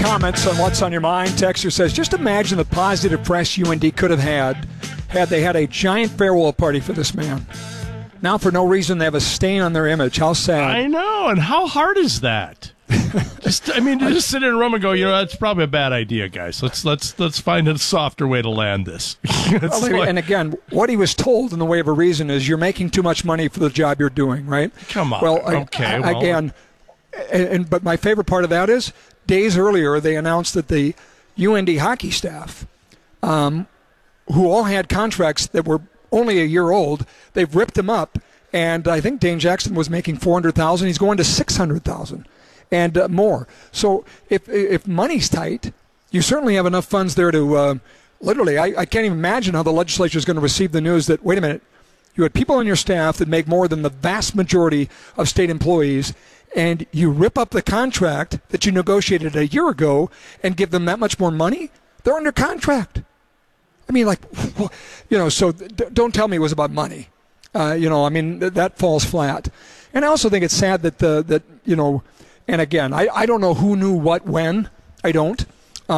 comments on What's on Your Mind. Texter says, just imagine the positive press UND could have had they had a giant farewell party for this man. Now, for no reason, they have a stain on their image. How sad. I know, and how hard is that? just sit in a room and go, that's probably a bad idea, guys. Let's find a softer way to land this. And again, what he was told in the way of a reason is you're making too much money for the job you're doing, right? Come on. Well, okay. Again, but my favorite part of that is days earlier they announced that the UND hockey staff, who all had contracts that were only a year old, they've ripped them up, and I think Dane Jackson was making $400,000. He's going to $600,000 and more. So if money's tight, you certainly have enough funds there to literally. I can't even imagine how the legislature is going to receive the news that, wait a minute, you had people on your staff that make more than the vast majority of state employees, and you rip up the contract that you negotiated a year ago and give them that much more money? They're under contract. I mean, so don't tell me it was about money. That falls flat. And I also think it's sad that and again, I don't know who knew what when. I don't.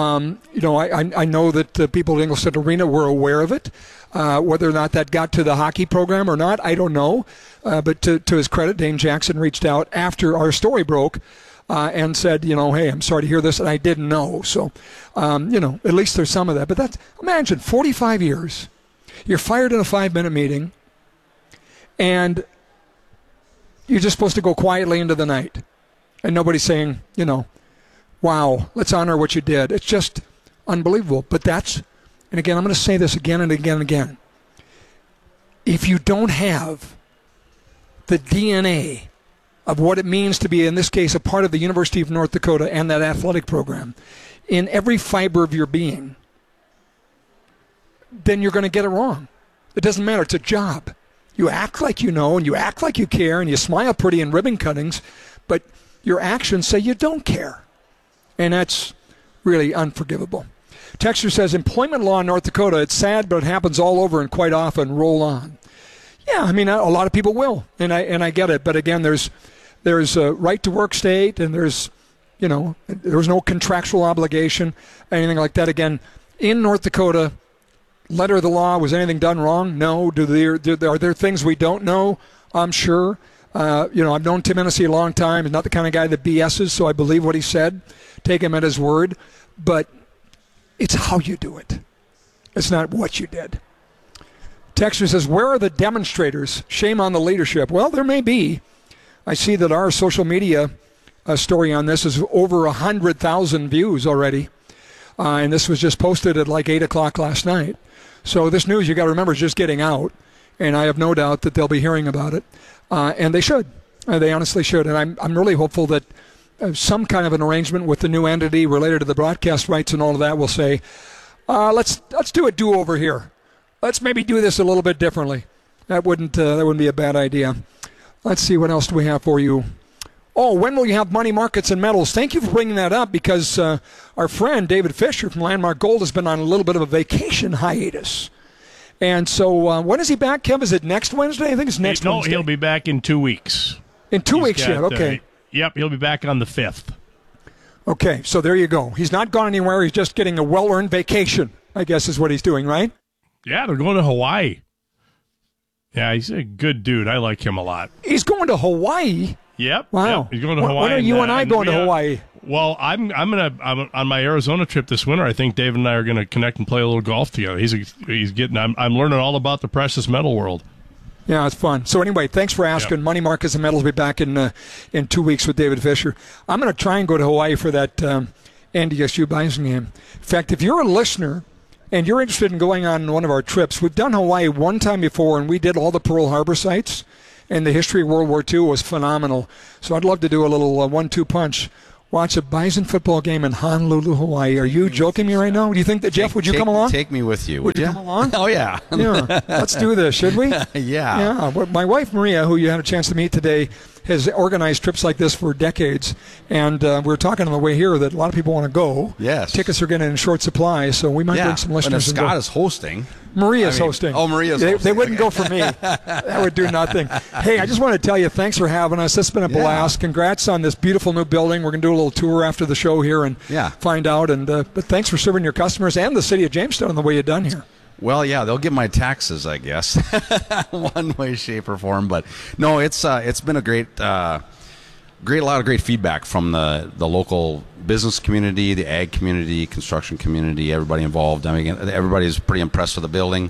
I know that the people at Ingolstadt Arena were aware of it. Whether or not that got to the hockey program or not, I don't know. But to his credit, Dane Jackson reached out after our story broke and said, hey, I'm sorry to hear this, and I didn't know. So, at least there's some of that. But imagine 45 years, you're fired in a 5-minute meeting, and you're just supposed to go quietly into the night. And nobody's saying, wow, let's honor what you did. It's just unbelievable. But and again, I'm going to say this again and again and again. If you don't have the DNA of what it means to be, in this case, a part of the University of North Dakota and that athletic program in every fiber of your being, then you're going to get it wrong. It doesn't matter. It's a job. You act like you know, and you act like you care, and you smile pretty in ribbon cuttings, but your actions say you don't care. And that's really unforgivable. Texter says, employment law in North Dakota, it's sad, but it happens all over and quite often. Roll on. Yeah, I mean, a lot of people will, and I get it. But again, there's a right to work state, and there's no contractual obligation, anything like that. Again, in North Dakota, letter of the law, was anything done wrong? No. Are there things we don't know? I'm sure. I've known Tim Hennessy a long time. He's not the kind of guy that BS's, so I believe what he said. Take him at his word. But it's how you do it. It's not what you did. Texter says, where are the demonstrators? Shame on the leadership. Well, there may be. I see that our social media story on this is over 100,000 views already. And this was just posted at like 8 o'clock last night. So this news, you got to remember, is just getting out. And I have no doubt that they'll be hearing about it. And they should. They honestly should. And I'm really hopeful that some kind of an arrangement with the new entity related to the broadcast rights and all of that will say, let's do a do-over here. Let's maybe do this a little bit differently. That wouldn't be a bad idea. Let's see, what else do we have for you? Oh, when will you have money markets and metals? Thank you for bringing that up, because our friend David Fisher from Landmark Gold has been on a little bit of a vacation hiatus. And so when is he back, Kev? Is it next Wednesday? I think it's next Wednesday. No, he'll be back in 2 weeks. In 2 weeks yet, okay. Yep, he'll be back on the 5th. Okay, so there you go. He's not gone anywhere. He's just getting a well-earned vacation, I guess is what he's doing, right? Yeah, they're going to Hawaii. Yeah, he's a good dude. I like him a lot. He's going to Hawaii? Yep. Wow. Yep, he's going to Hawaii. When are you and I going to Hawaii? Well, I'm on my Arizona trip this winter. I think David and I are going to connect and play a little golf together. I'm learning all about the precious metal world. Yeah, it's fun. So anyway, thanks for asking. Yep. Money Markets and Metals will be back in 2 weeks with David Fisher. I'm going to try and go to Hawaii for that NDSU Bison game. In fact, if you're a listener and you're interested in going on one of our trips, we've done Hawaii one time before, and we did all the Pearl Harbor sites, and the history of World War II was phenomenal. So I'd love to do a little 1-2 punch. Watch a Bison football game in Honolulu, Hawaii. Are you joking me right now? Do you think that, Jeff, would you come along? Take me with you. Would you come along? Oh, yeah. Yeah. Let's do this, should we? Yeah. My wife, Maria, who you had a chance to meet today, has organized trips like this for decades. And we were talking on the way here that a lot of people want to go. Yes. Tickets are getting in short supply, so we might bring some listeners. And if Scott is hosting. Maria's hosting. Oh, Maria's hosting. They wouldn't go for me. That would do nothing. Hey, I just want to tell you, thanks for having us. This has been a blast. Congrats on this beautiful new building. We're going to do a little tour after the show here and find out. And but thanks for serving your customers and the city of Jamestown the way you've done here. Well, yeah, they'll get my taxes, I guess, one way, shape, or form. But no, it's been a great lot of great feedback from the local business community, the ag community, construction community, everybody involved. I mean, everybody's pretty impressed with the building.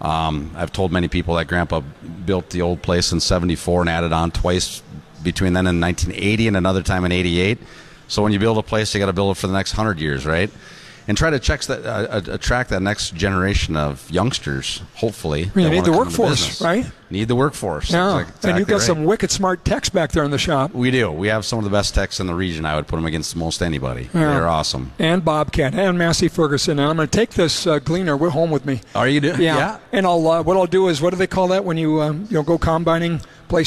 I've told many people that Grandpa built the old place in '74 and added on twice between then and 1980 and another time in '88. So when you build a place, you got to build it for the next 100 years, right? And try to attract that next generation of youngsters, hopefully. You need the workforce, right? Need the workforce. Yeah, exactly and you've got some wicked smart techs back there in the shop. We do. We have some of the best techs in the region. I would put them against most anybody. Yeah. They're awesome. And Bobcat and Massey Ferguson. And I'm going to take this Gleaner home with me. Are you doing? Yeah. And what I'll do is, what do they call that when you go combining?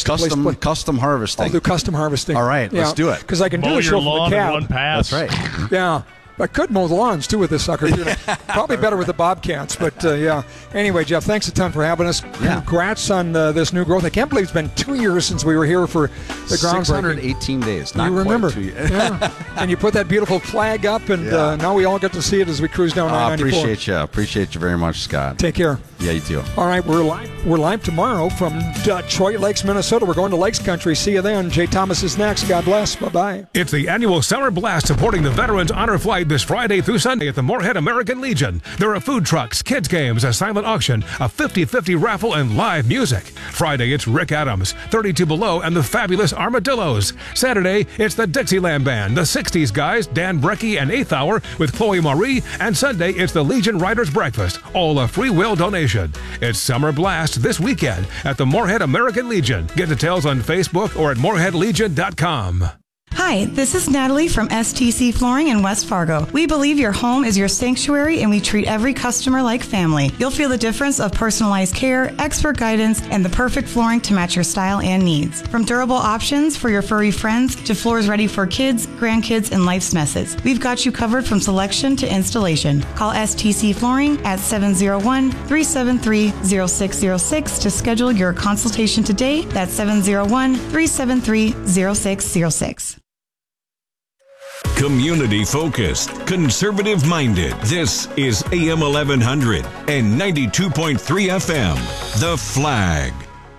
Custom harvesting. I'll do custom harvesting. All right, let's do it. Because I can do the show from the cab. One pass. That's right. Yeah. I could mow the lawns, too, with this sucker. Probably better with the Bobcats, but yeah. Anyway, Jeff, thanks a ton for having us. Congrats on this new growth. I can't believe it's been 2 years since we were here for the groundbreaking. 618 days. Not you remember. Quite 2 years. Yeah. And you put that beautiful flag up, and now we all get to see it as we cruise down I-94. Appreciate you very much, Scott. Take care. Yeah, you too. All right, we're live tomorrow from Detroit Lakes, Minnesota. We're going to Lakes Country. See you then. Jay Thomas is next. God bless. Bye-bye. It's the annual Summer Blast supporting the Veterans Honor Flight this Friday through Sunday at the Moorhead American Legion. There are food trucks, kids games, a silent auction, a 50-50 raffle, and live music. Friday, it's Rick Adams, 32 Below, and the Fabulous Armadillos. Saturday, it's the Dixieland Band, the 60s guys, Dan Brecky and 8th Hour with Chloe Marie, and Sunday, it's the Legion Riders Breakfast, all a free will donation. It's Summer Blast this weekend at the Moorhead American Legion. Get details on Facebook or at moorheadlegion.com. Hi, this is Natalie from STC Flooring in West Fargo. We believe your home is your sanctuary and we treat every customer like family. You'll feel the difference of personalized care, expert guidance, and the perfect flooring to match your style and needs. From durable options for your furry friends to floors ready for kids, grandkids, and life's messes. We've got you covered from selection to installation. Call STC Flooring at 701-373-0606 to schedule your consultation today. That's 701-373-0606. Community focused, conservative minded. This is AM 1100 and 92.3 FM. The Flag.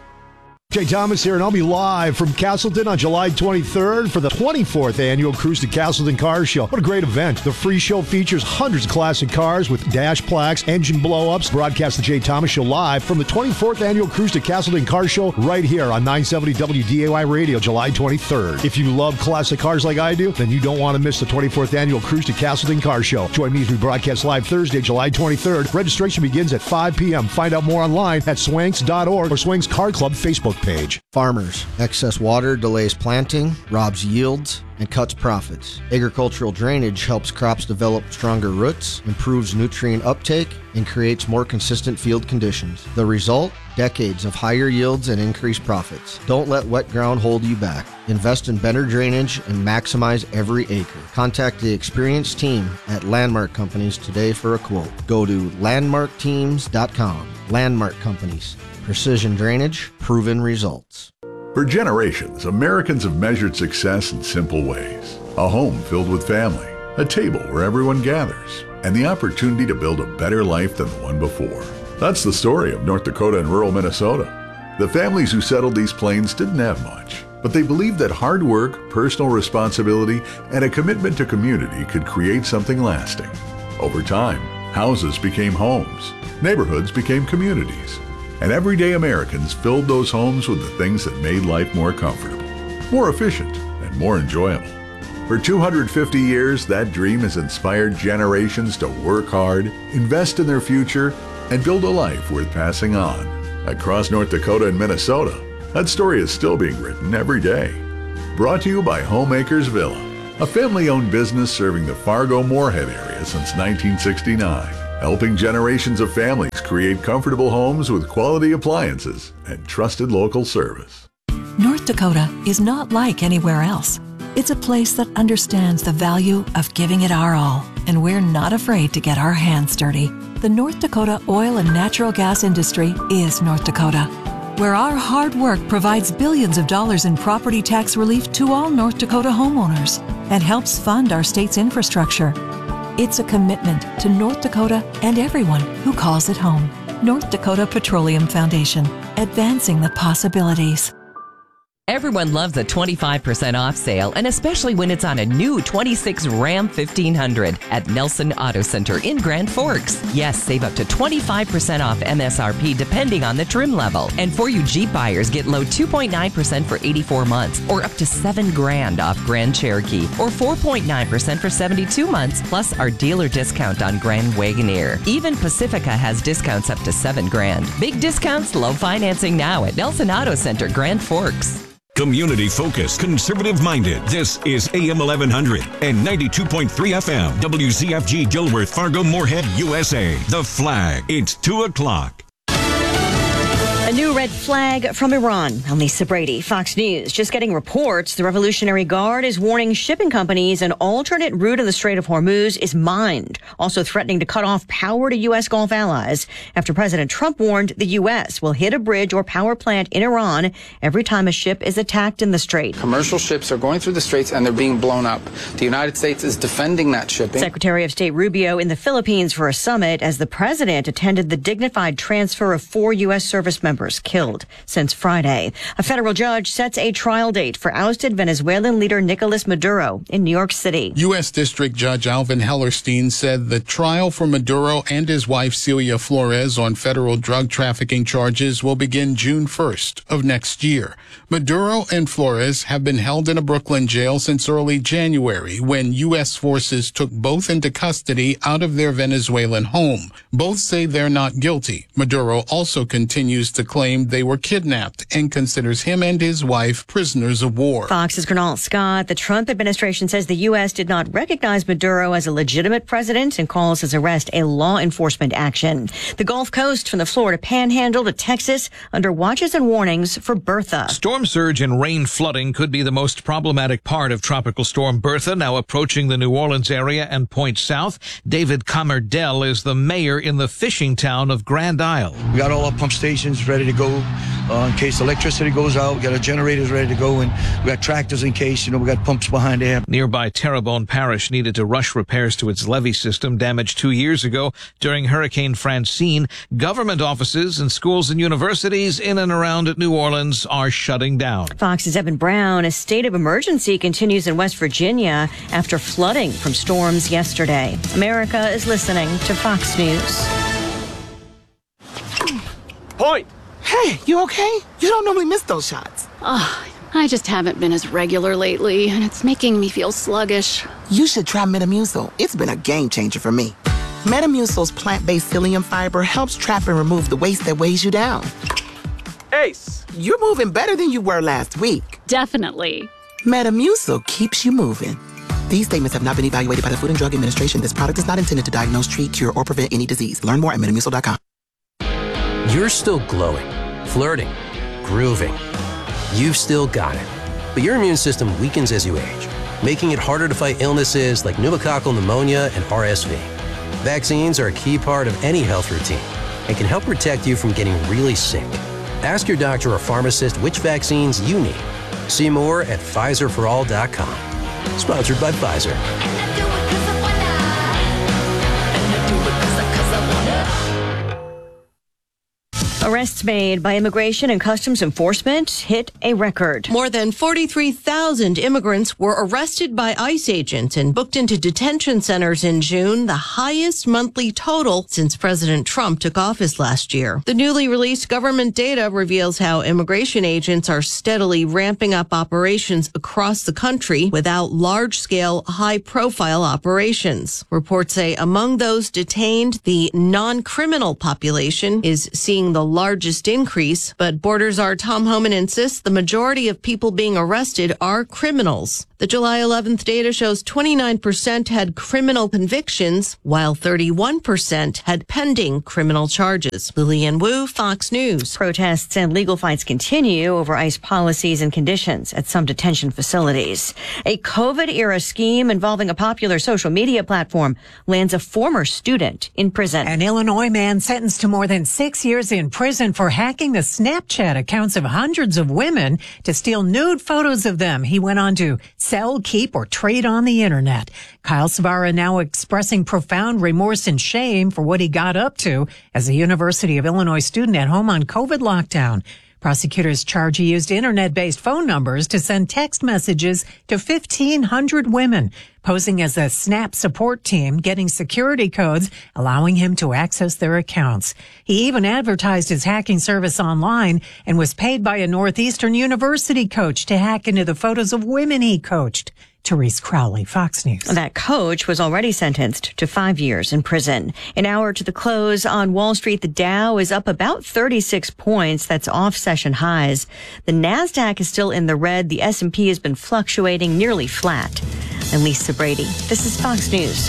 Jay Thomas here, and I'll be live from Castleton on July 23rd for the 24th annual Cruise to Castleton Car Show. What a great event. The free show features hundreds of classic cars with dash plaques, engine blow-ups. Broadcast the Jay Thomas Show live from the 24th annual Cruise to Castleton Car Show right here on 970 WDAY Radio, July 23rd. If you love classic cars like I do, then you don't want to miss the 24th annual Cruise to Castleton Car Show. Join me as we broadcast live Thursday, July 23rd. Registration begins at 5 p.m. Find out more online at swanks.org or Swanks Car Club Facebook page. Farmers. Excess water delays planting, robs yields, and cuts profits. Agricultural drainage helps crops develop stronger roots, improves nutrient uptake, and creates more consistent field conditions. The result? Decades of higher yields and increased profits. Don't let wet ground hold you back. Invest in better drainage and maximize every acre. Contact the experienced team at Landmark Companies today for a quote. Go to landmarkteams.com. Landmark Companies. Precision drainage, proven results. For generations, Americans have measured success in simple ways. A home filled with family, a table where everyone gathers, and the opportunity to build a better life than the one before. That's the story of North Dakota and rural Minnesota. The families who settled these plains didn't have much, but they believed that hard work, personal responsibility, and a commitment to community could create something lasting. Over time, houses became homes, neighborhoods became communities, and everyday Americans filled those homes with the things that made life more comfortable, more efficient, and more enjoyable. For 250 years, that dream has inspired generations to work hard, invest in their future, and build a life worth passing on. Across North Dakota and Minnesota, that story is still being written every day. Brought to you by Homemakers Villa, a family-owned business serving the Fargo-Moorhead area since 1969. Helping generations of families create comfortable homes with quality appliances and trusted local service. North Dakota is not like anywhere else. It's a place that understands the value of giving it our all, and we're not afraid to get our hands dirty. The North Dakota oil and natural gas industry is North Dakota, where our hard work provides billions of dollars in property tax relief to all North Dakota homeowners and helps fund our state's infrastructure. It's a commitment to North Dakota and everyone who calls it home. North Dakota Petroleum Foundation, advancing the possibilities. Everyone loves a 25% off sale, and especially when it's on a new 26 Ram 1500 at Nelson Auto Center in Grand Forks. Yes, save up to 25% off MSRP depending on the trim level. And for you Jeep buyers, get low 2.9% for 84 months or up to $7,000 off Grand Cherokee or 4.9% for 72 months, plus our dealer discount on Grand Wagoneer. Even Pacifica has discounts up to $7,000. Big discounts, low financing now at Nelson Auto Center, Grand Forks. Community focused, conservative minded. This is AM 1100 and 92.3 FM. WZFG Gilworth, Fargo, Moorhead, USA. The Flag. It's 2 o'clock. A new red flag from Iran. I'm Lisa Brady, Fox News. Just getting reports the Revolutionary Guard is warning shipping companies an alternate route in the Strait of Hormuz is mined, also threatening to cut off power to U.S. Gulf allies after President Trump warned the U.S. will hit a bridge or power plant in Iran every time a ship is attacked in the Strait. Commercial ships are going through the Straits and they're being blown up. The United States is defending that shipping. Secretary of State Rubio in the Philippines for a summit as the president attended the dignified transfer of 4 U.S. service members killed since Friday. A federal judge sets a trial date for ousted Venezuelan leader Nicolas Maduro in New York City. U.S. District Judge Alvin Hellerstein said the trial for Maduro and his wife Celia Flores on federal drug trafficking charges will begin June 1st of next year. Maduro and Flores have been held in a Brooklyn jail since early January when U.S. forces took both into custody out of their Venezuelan home. Both say they're not guilty. Maduro also continues to claim they were kidnapped and considers him and his wife prisoners of war. Fox's Gernal Scott. The Trump administration says the U.S. did not recognize Maduro as a legitimate president and calls his arrest a law enforcement action. The Gulf Coast from the Florida Panhandle to Texas under watches and warnings for Bertha. Storm surge and rain flooding could be the most problematic part of Tropical Storm Bertha, now approaching the New Orleans area and points south. David Comerdell is the mayor in the fishing town of Grand Isle. We got all our pump stations ready to go in case electricity goes out. We got our generators ready to go, and we got tractors in case, we got pumps behind there. Nearby Terrebonne Parish needed to rush repairs to its levee system damaged 2 years ago during Hurricane Francine. Government offices and schools and universities in and around New Orleans are shutting down. Fox's Evan Brown. A state of emergency continues in West Virginia after flooding from storms yesterday. America is listening to Fox News. Point. Hey, you okay? You don't normally miss those shots. I just haven't been as regular lately, and it's making me feel sluggish. You should try Metamucil. It's been a game changer for me. Metamucil's plant-based psyllium fiber helps trap and remove the waste that weighs you down. Ace, you're moving better than you were last week. Definitely. Metamucil keeps you moving. These statements have not been evaluated by the Food and Drug Administration. This product is not intended to diagnose, treat, cure, or prevent any disease. Learn more at metamucil.com. You're still glowing, flirting, grooving. You've still got it. But your immune system weakens as you age, making it harder to fight illnesses like pneumococcal pneumonia and RSV. Vaccines are a key part of any health routine and can help protect you from getting really sick. Ask your doctor or pharmacist which vaccines you need. See more at PfizerForAll.com. Sponsored by Pfizer. Arrests made by Immigration and Customs Enforcement hit a record. More than 43,000 immigrants were arrested by ICE agents and booked into detention centers in June, the highest monthly total since President Trump took office last year. The newly released government data reveals how immigration agents are steadily ramping up operations across the country without large-scale, high-profile operations. Reports say among those detained, the non-criminal population is seeing the largest largest increase, but Border Czar Tom Homan insists the majority of people being arrested are criminals. The July 11th data shows 29% had criminal convictions, while 31% had pending criminal charges. Lillian Wu, Fox News. Protests and legal fights continue over ICE policies and conditions at some detention facilities. A COVID-era scheme involving a popular social media platform lands a former student in prison. An Illinois man sentenced to more than 6 years in prison for hacking the Snapchat accounts of hundreds of women to steal nude photos of them. He went on to sell, keep, or trade on the internet. Kyle Savara now expressing profound remorse and shame for what he got up to as a University of Illinois student at home on COVID lockdown. Prosecutors charge he used internet-based phone numbers to send text messages to 1,500 women, posing as a Snap support team, getting security codes, allowing him to access their accounts. He even advertised his hacking service online and was paid by a Northeastern University coach to hack into the photos of women he coached. Therese Crowley, Fox News. That coach was already sentenced to 5 years in prison. An hour to the close on Wall Street, the Dow is up about 36 points. That's off session highs. The NASDAQ is still in the red. The S&P has been fluctuating nearly flat. I'm Lisa Brady. This is Fox News.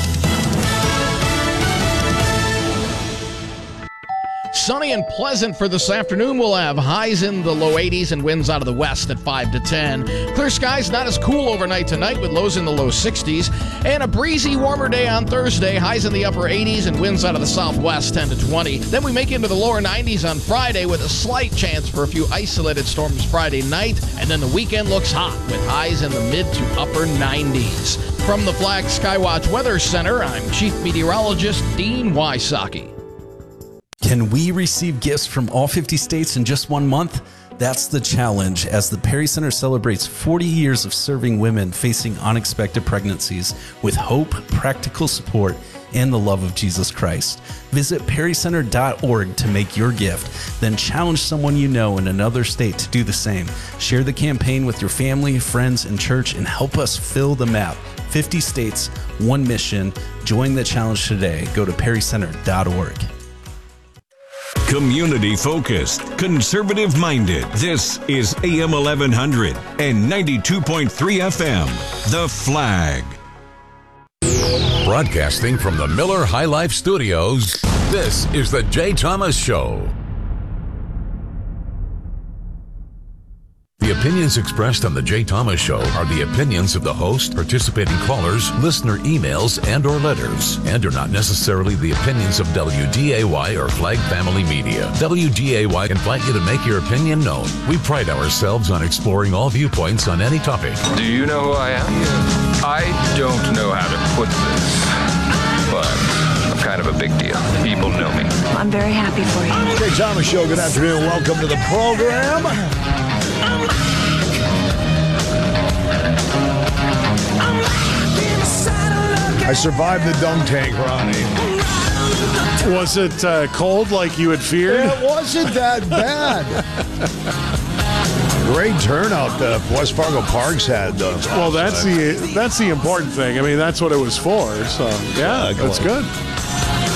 Sunny and pleasant for this afternoon. We'll have highs in the low 80s and winds out of the west at 5 to 10. Clear skies, not as cool overnight tonight with lows in the low 60s. And a breezy, warmer day on Thursday. Highs in the upper 80s and winds out of the southwest 10 to 20. Then we make into the lower 90s on Friday with a slight chance for a few isolated storms Friday night. And then the weekend looks hot with highs in the mid to upper 90s. From the Flag Skywatch Weather Center, I'm Chief Meteorologist Dean Wysocki. Can we receive gifts from all 50 states in just 1 month? That's the challenge as the Perry Center celebrates 40 years of serving women facing unexpected pregnancies with hope, practical support, and the love of Jesus Christ. Visit perrycenter.org to make your gift. Then challenge someone you know in another state to do the same. Share the campaign with your family, friends, and church and help us fill the map. 50 states, one mission. Join the challenge today. Go to perrycenter.org. Community focused, conservative minded. This is AM 1100 and 92.3 FM. The Flag. Broadcasting from the Miller High Life Studios, this is The Jay Thomas Show. The opinions expressed on The Jay Thomas Show are the opinions of the host, participating callers, listener emails, and or letters, and are not necessarily the opinions of WDAY or Flag Family Media. WDAY invite you to make your opinion known. We pride ourselves on exploring all viewpoints on any topic. Do you know who I am? I don't know how to put this, but I'm kind of a big deal. People know me. I'm very happy for you. Jay Thomas Show, good afternoon. Welcome to the program. I survived the dunk tank, Ronnie. Was it cold like you had feared? It wasn't that bad. Great turnout West Fargo Parks had. Well, that's the important thing. I mean, that's what it was for. So, yeah, that's good.